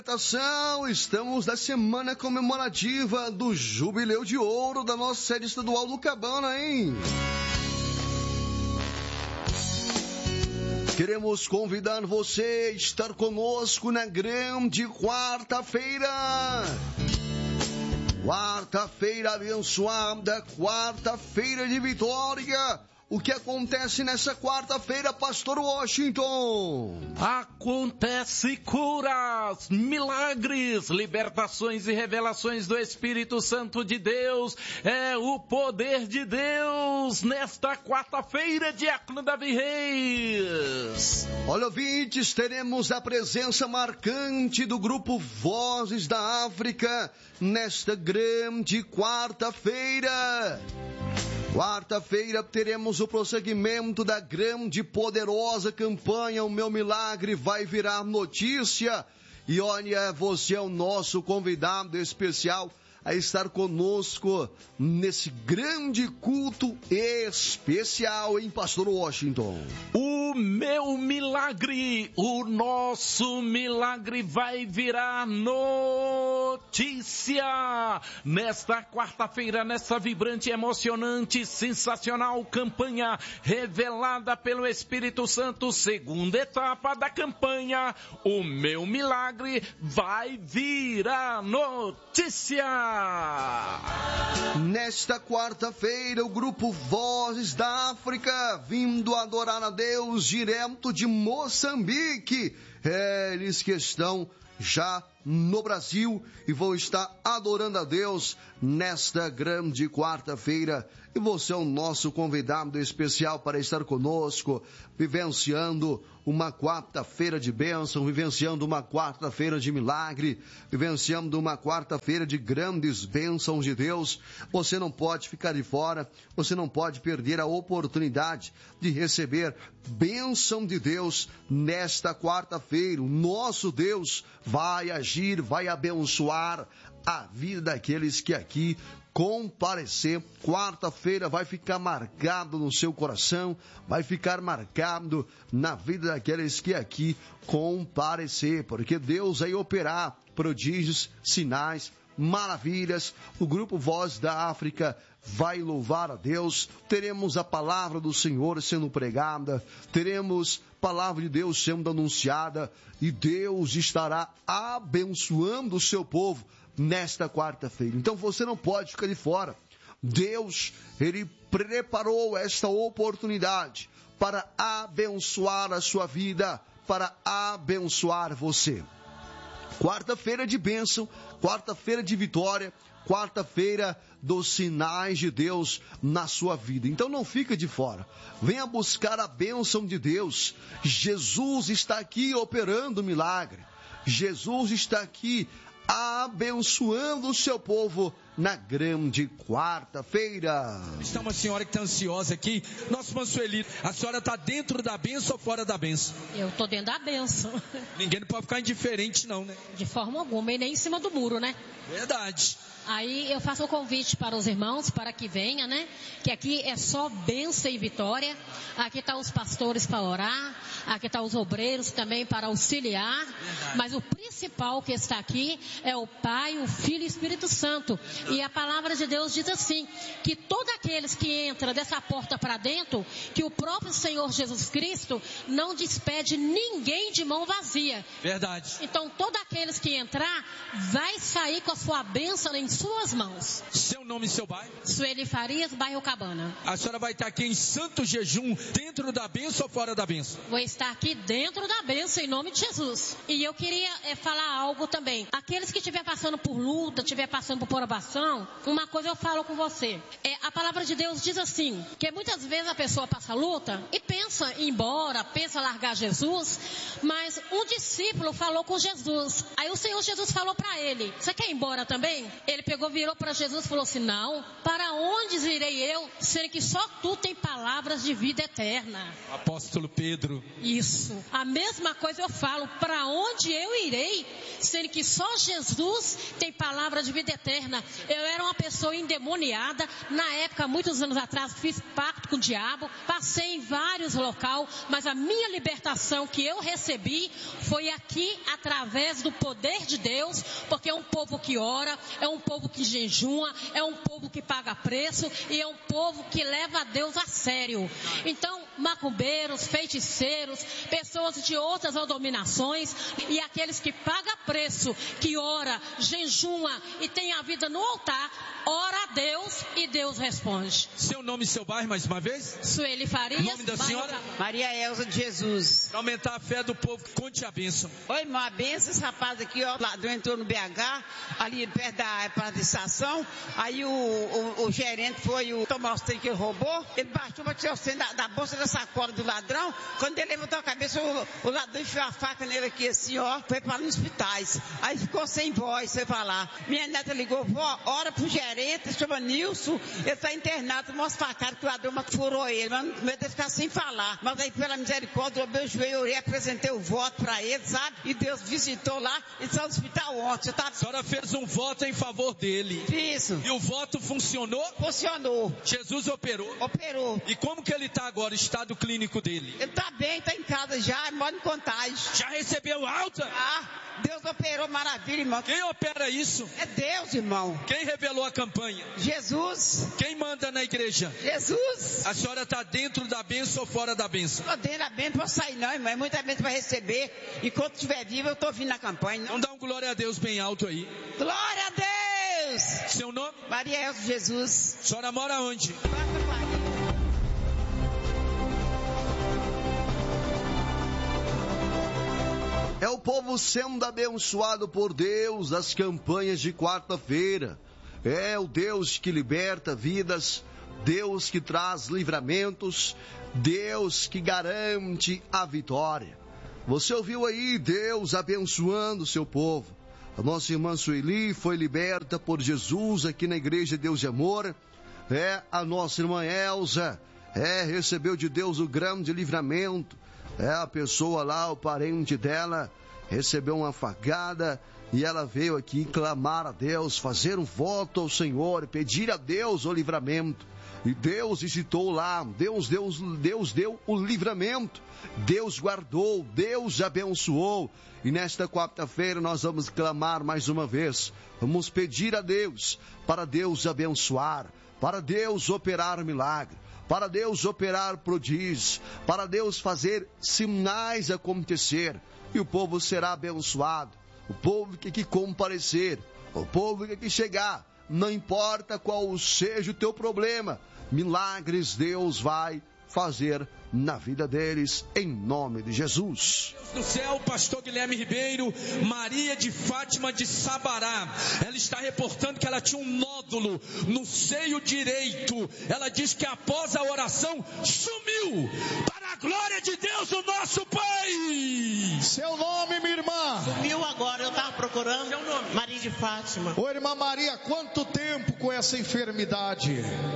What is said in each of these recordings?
Estamos na semana comemorativa do Jubileu de Ouro da nossa sede estadual do Cabana, hein? Queremos convidar você a estar conosco na grande quarta-feira. Quarta-feira abençoada, quarta-feira de vitória. O que acontece nessa quarta-feira, Pastor Washington? Acontece curas, milagres, libertações e revelações do Espírito Santo de Deus. É o poder de Deus nesta quarta-feira, Diácono Davi Reis. Olha, ouvintes, teremos a presença marcante do grupo Vozes da África nesta grande quarta-feira. Quarta-feira teremos o prosseguimento da grande e poderosa campanha O Meu Milagre Vai Virar Notícia. E olha, você é o nosso convidado especial a estar conosco nesse grande culto especial, hein, Pastor Washington? O meu milagre, o nosso milagre vai virar notícia. Nesta quarta-feira, nessa vibrante, emocionante, sensacional campanha revelada pelo Espírito Santo, segunda etapa da campanha, o meu milagre vai virar notícia. Nesta quarta-feira, o grupo Vozes da África, vindo adorar a Deus direto de Moçambique. Eles que estão já no Brasil e vão estar adorando a Deus nesta grande quarta-feira. E você é o nosso convidado especial para estar conosco, vivenciando uma quarta-feira de bênção, vivenciando uma quarta-feira de milagre, vivenciando uma quarta-feira de grandes bênçãos de Deus. Você não pode ficar de fora, você não pode perder a oportunidade de receber bênção de Deus nesta quarta-feira. O nosso Deus vai agir, vai abençoar a vida daqueles que aqui comparecer. Quarta-feira vai ficar marcado no seu coração, vai ficar marcado na vida daqueles que aqui comparecer, porque Deus vai operar prodígios, sinais, maravilhas. O grupo Voz da África vai louvar a Deus. Teremos a palavra do Senhor sendo pregada, teremos palavra de Deus sendo anunciada, e Deus estará abençoando o seu povo nesta quarta-feira. Então você não pode ficar de fora. Deus, Ele preparou esta oportunidade para abençoar a sua vida, para abençoar você. Quarta-feira de bênção, quarta-feira de vitória, quarta-feira dos sinais de Deus na sua vida. Então não fica de fora. Venha buscar a bênção de Deus. Jesus está aqui operando milagre. Jesus está aqui abençoando o seu povo na grande quarta-feira. Está uma senhora que está ansiosa aqui. Nosso Mansuelito, a senhora está dentro da bênção ou fora da bênção? Eu estou dentro da bênção. Ninguém não pode ficar indiferente não, né? De forma alguma, e nem em cima do muro, né? Verdade. Aí eu faço o convite para os irmãos, para que venha, né? Que aqui é só bênção e vitória. Aqui estão os pastores para orar. Aqui estão os obreiros também para auxiliar. Verdade. Mas o principal que está aqui é o Pai, o Filho e o Espírito Santo. E a palavra de Deus diz assim, que todos aqueles que entram dessa porta para dentro, que o próprio Senhor Jesus Cristo não despede ninguém de mão vazia. Verdade. Então todos aqueles que entrar, vai sair com a sua bênção em suas mãos. Seu nome e seu bairro? Sueli Farias, bairro Cabana. A senhora vai estar aqui em santo jejum, dentro da bênção ou fora da bênção? Vou estar aqui dentro da bênção, em nome de Jesus. E eu queria falar algo também. Aqueles que estiver passando por luta, estiver passando por provação, uma coisa eu falo com você. A palavra de Deus diz assim, que muitas vezes a pessoa passa luta e pensa em ir embora, pensa em largar Jesus, mas um discípulo falou com Jesus. Aí o Senhor Jesus falou para ele, você quer ir embora também? Ele pegou, virou para Jesus e falou assim, não, para onde irei eu, sendo que só tu tem palavras de vida eterna? Apóstolo Pedro. Isso. A mesma coisa eu falo, para onde eu irei, reprobei, sendo que só Jesus tem palavra de vida eterna. Eu era uma pessoa endemoniada, na época, muitos anos atrás, fiz pacto com o diabo, passei em vários locais, mas a minha libertação que eu recebi foi aqui através do poder de Deus, porque é um povo que ora, é um povo que jejuma, é um povo que paga preço e é um povo que leva a Deus a sério. Então, macumbeiros, feiticeiros, pessoas de outras denominações e aqueles que pagam preço, que ora, jejuma e tem a vida no altar, ora a Deus e Deus responde. Seu nome e seu bairro mais uma vez? Sueli Farias. Nome da senhora? Maria Elza de Jesus. Para aumentar a fé do povo, conte a bênção. Oi, irmão, a bênção, esse rapaz aqui, ó, lá entrou no BH, ali perto da estação, aí o gerente foi tomar os trem que ele roubou, ele baixou para tirar o trem da bolsa da sacola do ladrão, quando ele levantou a cabeça, o ladrão enfiou a faca nele aqui assim, ó, foi para os hospitais, aí ficou sem voz, foi para lá. Minha neta ligou, vó, ora pro gerente, chama Nilson, ele está internado, mostra facada que o ladrão furou ele, mas meu Deus ficar sem falar, mas aí pela misericórdia, eu meu joelho, orei, apresentei o voto para ele, sabe, e Deus visitou lá, ele está no hospital ontem. A senhora fez um voto em favor dele. Isso. E o voto funcionou? Funcionou. Jesus operou? Operou. E como que ele está agora, o estado clínico dele? Ele está bem, está em casa já, mora em Contagem. Já recebeu alta? Deus operou, maravilha, irmão. Quem opera isso? É Deus, irmão. Quem revelou a campanha? Jesus. Quem manda na igreja? Jesus. A senhora está dentro da bênção ou fora da bênção? Estou dentro da bênção, não posso sair não, irmão. É muita bênção para receber. Enquanto estiver vivo, eu estou vindo na campanha. Não? Então dá um glória a Deus bem alto aí. Glória a Deus. Seu nome? Maria Elza Jesus. A senhora mora onde? É o povo sendo abençoado por Deus nas campanhas de quarta-feira. É o Deus que liberta vidas, Deus que traz livramentos, Deus que garante a vitória. Você ouviu aí Deus abençoando o seu povo. A nossa irmã Sueli foi liberta por Jesus aqui na Igreja Deus de Amor. A nossa irmã Elza recebeu de Deus o grande livramento. A pessoa lá, o parente dela, recebeu uma facada e ela veio aqui clamar a Deus, fazer um voto ao Senhor, pedir a Deus o livramento. E Deus visitou lá, Deus deu o livramento, Deus guardou, Deus abençoou. E nesta quarta-feira nós vamos clamar mais uma vez, vamos pedir a Deus, para Deus abençoar, para Deus operar milagre, para Deus operar prodígios, para Deus fazer sinais acontecer, e o povo será abençoado. O povo que aqui comparecer, o povo que aqui chegar, não importa qual seja o teu problema, milagres Deus vai fazer na vida deles, em nome de Jesus. No céu, pastor Guilherme Ribeiro, Maria de Fátima de Sabará, ela está reportando que ela tinha um nódulo no seio direito. Ela diz que após a oração sumiu, para a glória de Deus, o nosso Pai. Seu nome, minha irmã? Sumiu agora, eu estava procurando. Seu nome? Maria de Fátima. Ô irmã Maria, quanto tempo com essa enfermidade?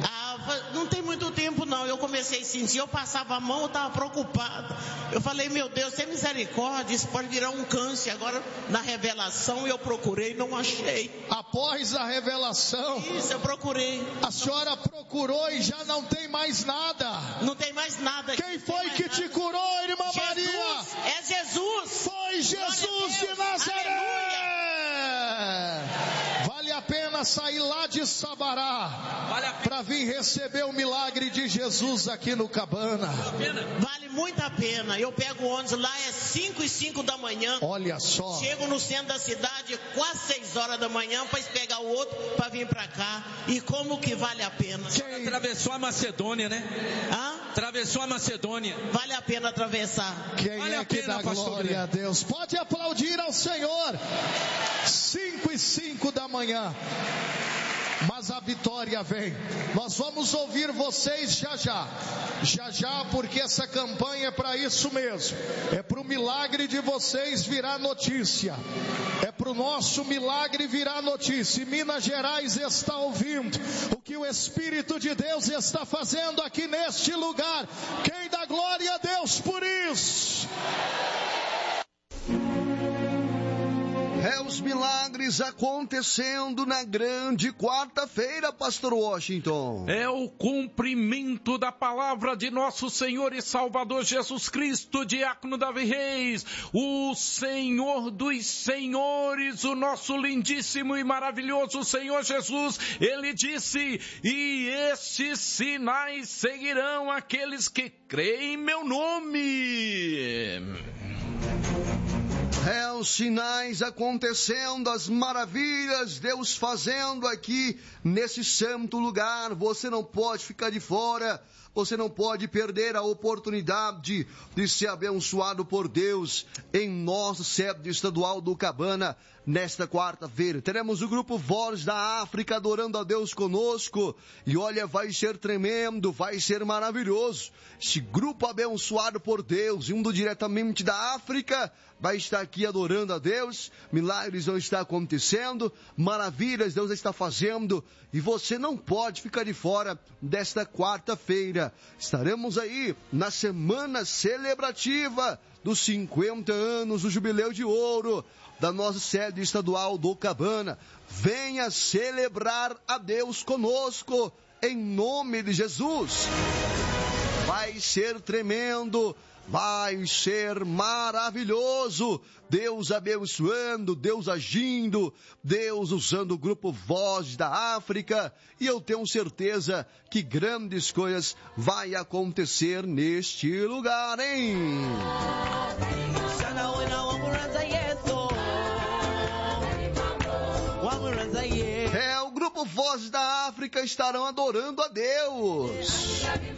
Não tem muito tempo não, eu comecei a sentir, eu passava a mão, eu estava preocupada. Eu falei, meu Deus, tem misericórdia, isso pode virar um câncer. Agora, na revelação, eu procurei, não achei. Após a revelação? Isso, eu procurei. A senhora procurou e já não tem mais nada? Não tem mais nada. Quem foi que te curou, irmã Maria? É Jesus. Foi Jesus de Nazaré. Vale a pena sair lá de Sabará para vir receber o milagre de Jesus aqui no Cabana. Vale muito a pena. Eu pego o ônibus lá, é 5:05 da manhã. Olha só. Chego no centro da cidade quase 6 horas da manhã para pegar o outro para vir para cá. E como que vale a pena? Quem atravessou a Macedônia, né? Atravessou a Macedônia. Vale a pena atravessar. Quem vale é que dá glória a Deus? Pode aplaudir ao Senhor. 5:05 da manhã. Mas a vitória vem. Nós vamos ouvir vocês já já, porque essa campanha é para isso mesmo. É para o milagre de vocês virar notícia. É para o nosso milagre virar notícia. E Minas Gerais está ouvindo o que o Espírito de Deus está fazendo aqui neste lugar. Quem dá glória a Deus por isso? É os milagres acontecendo na grande quarta-feira, pastor Washington. É o cumprimento da palavra de nosso Senhor e Salvador Jesus Cristo, diácono Davi Reis, o Senhor dos senhores, o nosso lindíssimo e maravilhoso Senhor Jesus. Ele disse: e estes sinais seguirão aqueles que creem em meu nome. É os sinais acontecendo, as maravilhas, Deus fazendo aqui nesse santo lugar. Você não pode ficar de fora, você não pode perder a oportunidade de ser abençoado por Deus em nosso sede estadual do Cabana. Nesta quarta-feira teremos o grupo Voz da África adorando a Deus conosco. E olha, vai ser tremendo, vai ser maravilhoso. Esse grupo abençoado por Deus, indo diretamente da África, vai estar aqui adorando a Deus. Milagres vão estar acontecendo, maravilhas Deus está fazendo. E você não pode ficar de fora desta quarta-feira. Estaremos aí na semana celebrativa dos 50 anos do Jubileu de Ouro da nossa sede estadual do Cabana. Venha celebrar a Deus conosco, em nome de Jesus. Vai ser tremendo, vai ser maravilhoso. Deus abençoando, Deus agindo, Deus usando o grupo Voz da África. E eu tenho certeza que grandes coisas vai acontecer neste lugar, hein? É, o grupo Voz da África estarão adorando a Deus.